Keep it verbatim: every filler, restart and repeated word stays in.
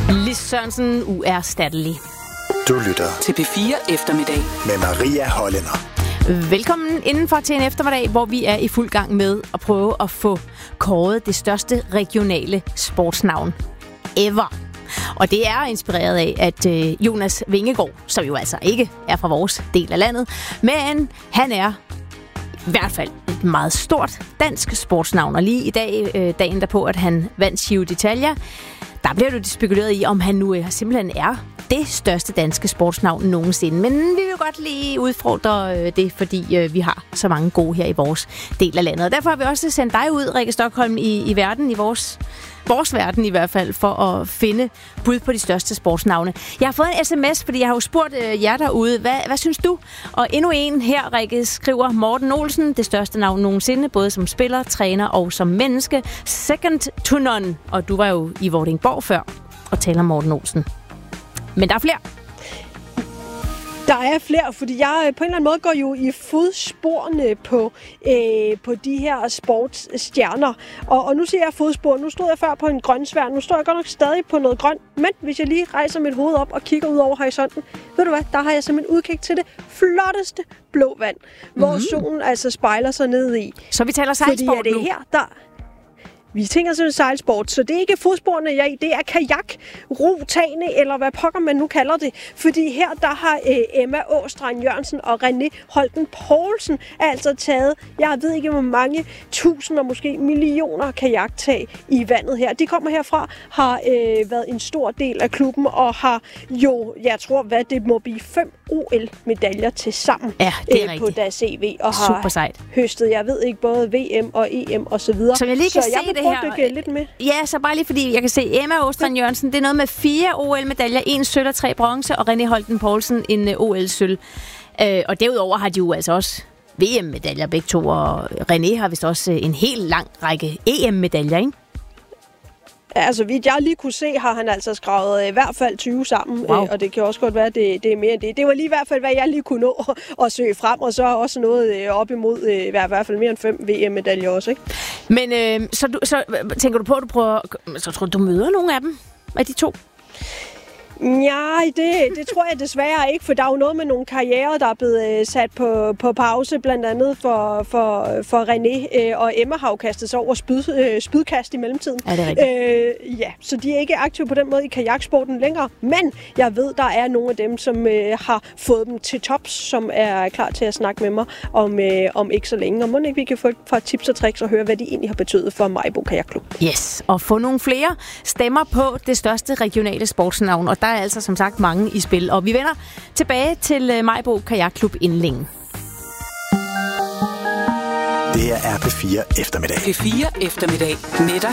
Lis Sørensen, uerstattelig. Du lytter til P fire Eftermiddag med Maria Hollænder. Velkommen indenfor til en eftermiddag, hvor vi er i fuld gang med at prøve at få kåret det største regionale sportsnavn ever. Og det er inspireret af, at øh, Jonas Vingegaard, som jo altså ikke er fra vores del af landet, men han er i hvert fald et meget stort dansk sportsnavn. Og lige i dag, øh, dagen derpå, at han vandt Giro d'Italia, der bliver det spekuleret i, om han nu øh, simpelthen er det største danske sportsnavn nogensinde. Men vi vil godt lige udfordre øh, det, fordi øh, vi har så mange gode her i vores del af landet. Og derfor har vi også sendt dig ud, Rikke Stockholm, i, i verden, i vores, vores verden i hvert fald, for at finde bud på de største sportsnavne. Jeg har fået en sms, fordi jeg har jo spurgt øh, jer derude, hvad, hvad synes du? Og endnu en her, Rikke, skriver Morten Olsen, det største navn nogensinde, både som spiller, træner og som menneske. Second to none. Og du var jo i Vordingborg før og taler om Morten Olsen. Men der er flere. Der er flere, fordi jeg på en eller anden måde går jo i fodsporene på, øh, på de her sportsstjerner. Og, og nu siger jeg fodspor. Nu stod jeg før på en grønsvær. Nu står jeg godt nok stadig på noget grønt. Men hvis jeg lige rejser mit hoved op og kigger ud over horisonten, ved du hvad, der har jeg simpelthen udkig til det flotteste blå vand, mm-hmm. hvor solen altså spejler sig ned i. Så vi taler sejlsport fordi er det her, der... Vi tænker sådan sejlsport, så det er ikke fodsporene, jeg i. Det er kajak, rotane, eller hvad pokker man nu kalder det. Fordi her, der har øh, Emma Åstrand Jørgensen og René Holten Poulsen altså taget, jeg ved ikke hvor mange tusinder, måske millioner kajaktag i vandet her. De kommer herfra, har øh, været en stor del af klubben, og har jo, jeg tror, hvad det må blive, fem O L-medaljer til sammen ja, øh, på deres C V. Og har super sejt. høstet, jeg ved ikke, både V M og E M og så videre. Så jeg lige kan så se jeg det her. Lidt med. Ja, så bare lige fordi jeg kan se Emma Åstrand Jørgensen, det er noget med fire O L-medaljer, en sølv og tre bronze, og René Holten Poulsen en uh, O L-sølv. Uh, og derudover har de jo altså også V M-medaljer begge to, og René har vist også en helt lang række E M-medaljer, ikke? Altså, vidt jeg lige kunne se, har han altså skrevet i hvert fald tyve sammen, wow. øh, og det kan også godt være, at det, det er mere end det. Det var lige i hvert fald, hvad jeg lige kunne nå at søge frem, og så også noget øh, op imod øh, i hvert fald mere end fem V M-medaljer også, ikke? Men øh, så, du, så tænker du på, at du prøver, så tror du, du møder nogle af dem, af de to? Nej, det, det tror jeg desværre ikke, for der er jo noget med nogle karrierer, der er blevet øh, sat på, på pause, blandt andet for, for, for René, øh, og Emma har jo kastet sig over spyd, øh, spydkast i mellemtiden. Er det rigtigt? Øh, ja, så de er ikke aktive på den måde i kajaksporten længere, men jeg ved, der er nogle af dem, som øh, har fået dem til tops, som er klar til at snakke med mig om, øh, om ikke så længe, og må ikke vi kan få et par tips og tricks og høre, hvad de egentlig har betydet for Maribo Kajakklub. Yes, og få nogle flere stemmer på det største regionale sportsnavn, og der er altså som sagt mange i spil. Og vi vender tilbage til Maribo Kajakklub inden længe. Det her er P fire Eftermiddag. P fire Eftermiddag med dig,